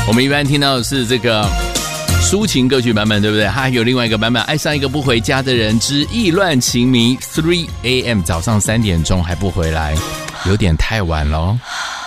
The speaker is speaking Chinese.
我们一般听到的是这个抒情歌曲版本，对不对？还有另外一个版本，爱上一个不回家的人之意乱情迷 3 AM 早上3点钟还不回来，有点太晚了。